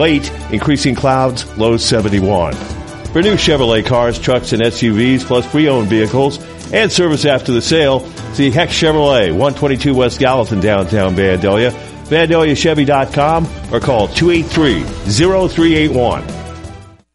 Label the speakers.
Speaker 1: Late, increasing clouds, low 71. For new Chevrolet cars, trucks, and SUVs, plus pre-owned vehicles and service after the sale, see Heck Chevrolet, 122 West Gallatin, downtown Vandalia, VandaliaChevy.com, or call 283-0381.